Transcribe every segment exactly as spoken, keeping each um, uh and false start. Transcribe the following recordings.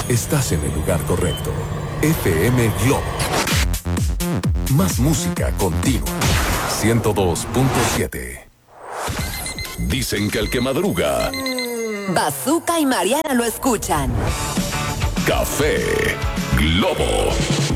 estás en el lugar correcto. F M Globo. Más música continua. ciento dos punto siete. Dicen que el que madruga... Bazooka y Mariana lo escuchan. Café Globo.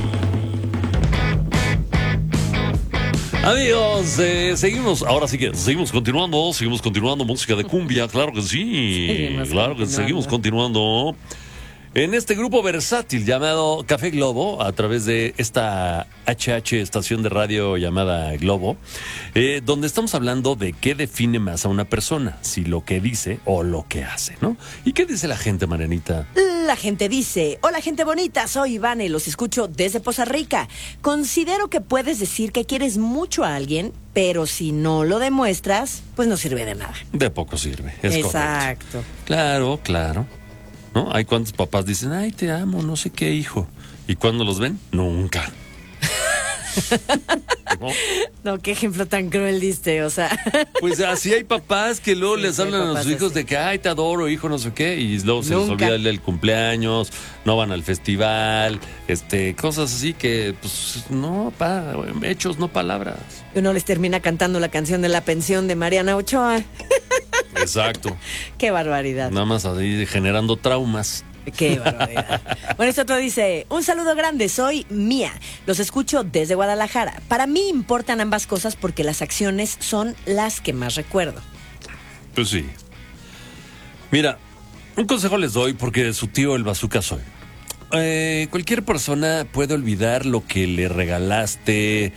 Amigos, eh, seguimos, ahora sí que seguimos continuando, seguimos continuando música de cumbia, claro que sí, Seguimos claro que seguimos continuando en este grupo versátil llamado Café Globo, a través de esta H H estación de radio llamada Globo, eh, donde estamos hablando de qué define más a una persona, si lo que dice o lo que hace, ¿no? ¿Y qué dice la gente, Marianita? La gente dice: hola gente bonita, soy Ivana y los escucho desde Poza Rica. Considero que puedes decir que quieres mucho a alguien, pero si no lo demuestras, pues no sirve de nada. De poco sirve, es Exacto. correcto. Claro, claro. ¿No? Hay cuantos papás dicen, ay, te amo, no sé qué, hijo. ¿Y cuándo los ven? Nunca. ¿No? No, qué ejemplo tan cruel diste, o sea. Pues así hay papás que luego Sí, les sí, hablan a papás sus hijos así. de que, ay, te adoro, hijo, no sé qué, y luego se les Nunca. olvida el, el cumpleaños, no van al festival, este, cosas así que, pues, no, pa, hechos, no palabras. Y uno les termina cantando la canción de La Pensión de Mariana Ochoa. Exacto. Qué barbaridad. Nada más así generando traumas. Qué barbaridad. Bueno, este otro dice: un saludo grande, soy Mía. Los escucho desde Guadalajara. Para mí importan ambas cosas porque las acciones son las que más recuerdo. Pues sí. Mira, un consejo les doy porque su tío el bazooka soy. Eh, cualquier persona puede olvidar lo que le regalaste,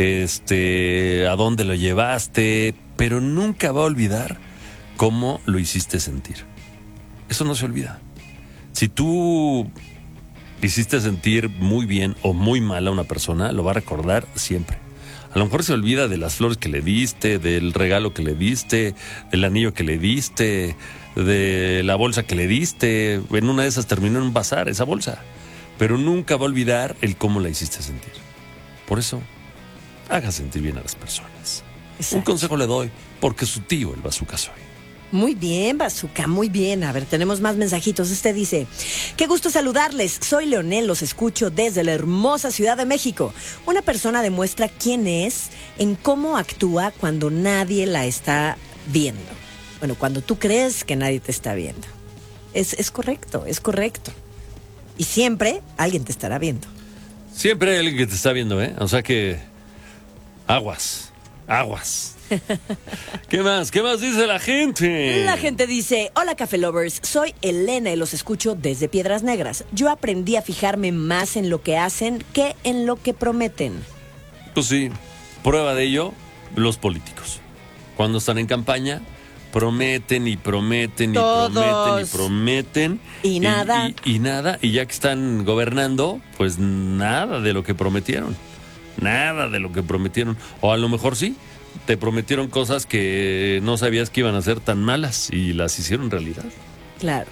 este, a dónde lo llevaste, pero nunca va a olvidar cómo lo hiciste sentir. Eso no se olvida. Si tú hiciste sentir muy bien o muy mal a una persona, lo va a recordar siempre. A lo mejor se olvida de las flores que le diste, del regalo que le diste, del anillo que le diste, de la bolsa que le diste. En una de esas terminó en un bazar esa bolsa. Pero nunca va a olvidar el cómo la hiciste sentir. Por eso, haga sentir bien a las personas. Exacto. Un consejo le doy, porque su tío el bazooka soy. Muy bien, Bazooka, muy bien. A ver, tenemos más mensajitos. Este dice: qué gusto saludarles. Soy Leonel, los escucho desde la hermosa Ciudad de México. Una persona demuestra quién es en cómo actúa cuando nadie la está viendo. Bueno, cuando tú crees que nadie te está viendo. Es, es correcto, es correcto. Y siempre alguien te estará viendo. Siempre hay alguien que te está viendo, ¿eh? O sea que... Aguas, aguas. ¿Qué más? ¿Qué más dice la gente? La gente dice: hola Café Lovers, soy Elena y los escucho desde Piedras Negras. Yo aprendí a fijarme más en lo que hacen que en lo que prometen. Pues sí, prueba de ello, los políticos. Cuando están en campaña, prometen y prometen y Todos. prometen y prometen. Y nada. Y, y nada, y ya que están gobernando, pues nada de lo que prometieron. Nada de lo que prometieron. O a lo mejor sí, te prometieron cosas que no sabías que iban a ser tan malas y las hicieron realidad. Claro.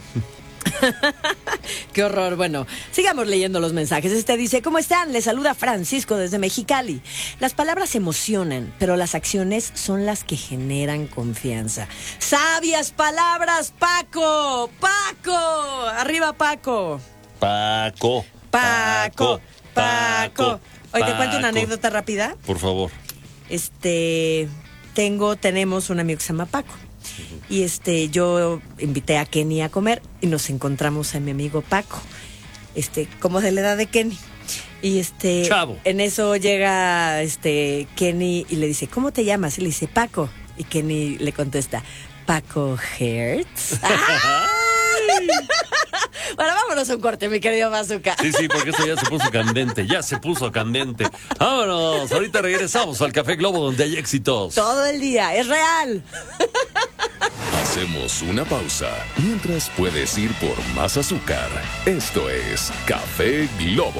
Qué horror. Bueno, sigamos leyendo los mensajes. Este dice: ¿cómo están? Les saluda Francisco desde Mexicali. Las palabras emocionan, pero las acciones son las que generan confianza. ¡Sabias palabras, Paco! ¡Paco! ¡Arriba, Paco! Paco. Paco, Paco. Hoy te cuento una Paco. anécdota rápida. Por favor. Este, tengo, tenemos un amigo que se llama Paco. Y este, yo invité a Kenny a comer y nos encontramos a mi amigo Paco, este, como de la edad de Kenny. Y este, Chavo. en eso llega este Kenny y le dice: ¿cómo te llamas? Y le dice: Paco. Y Kenny le contesta: Paco Hertz. ¡Ay! Bueno, vámonos a un corte, mi querido Bazooka. Sí, sí, porque esto ya se puso candente, ya se puso candente. Vámonos, ahorita regresamos al Café Globo donde hay éxitos. Todo el día, es real. Hacemos una pausa. Mientras puedes ir por más azúcar. Esto es Café Globo.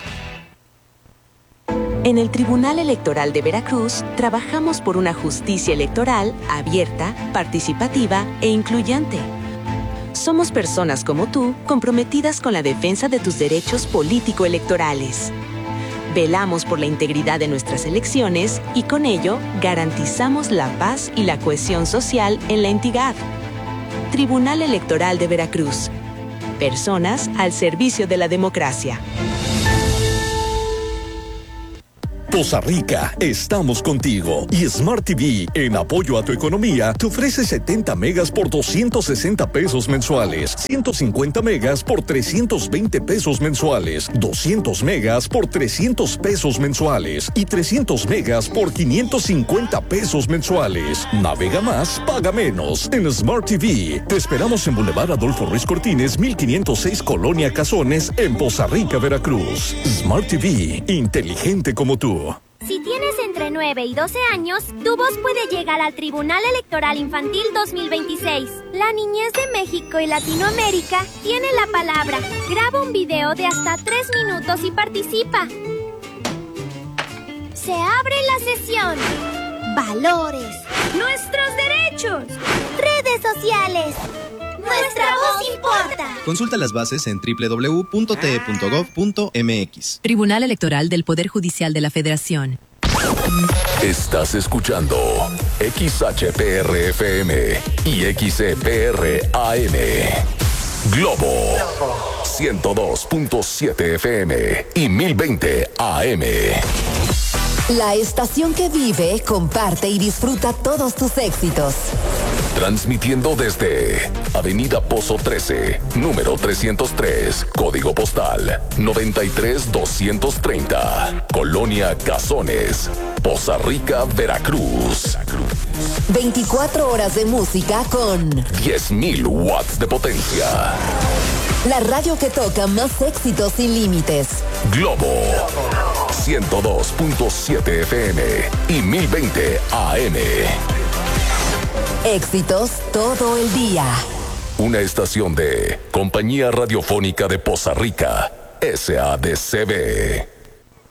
En el Tribunal Electoral de Veracruz trabajamos por una justicia electoral abierta, participativa e incluyente. Somos personas como tú comprometidas con la defensa de tus derechos político-electorales. Velamos por la integridad de nuestras elecciones y con ello garantizamos la paz y la cohesión social en la entidad. Tribunal Electoral de Veracruz. Personas al servicio de la democracia. Poza Rica, estamos contigo. Y Smart T V, en apoyo a tu economía, te ofrece setenta megas por doscientos sesenta pesos mensuales, ciento cincuenta megas por trescientos veinte pesos mensuales, doscientos megas por trescientos pesos mensuales y trescientos megas por quinientos cincuenta pesos mensuales. Navega más, paga menos. En Smart T V, te esperamos en Boulevard Adolfo Ruiz Cortines, mil quinientos seis, Colonia Cazones, en Poza Rica, Veracruz. Smart T V, inteligente como tú. Si tienes entre nueve y doce años, tu voz puede llegar al Tribunal Electoral Infantil dos mil veintiséis. La niñez de México y Latinoamérica tiene la palabra. Graba un video de hasta tres minutos y participa. Se abre la sesión. Valores. Nuestros derechos. Redes sociales. Nuestra voz importa. Consulta las bases en doble u doble u doble u punto t e punto gov punto m x. Tribunal Electoral del Poder Judicial de la Federación. Estás escuchando X H P R F M y X E P R A M. Globo ciento dos punto siete F M y mil veinte A M. La estación que vive, comparte y disfruta todos tus éxitos. Transmitiendo desde Avenida Pozo trece, número trescientos tres, código postal noventa y tres doscientos treinta, Colonia Cazones, Poza Rica, Veracruz. veinticuatro horas de música con diez mil watts de potencia. La radio que toca más éxitos sin límites. Globo ciento dos punto siete F M y mil veinte A M. Éxitos todo el día. Una estación de Compañía Radiofónica de Poza Rica, S A D C B.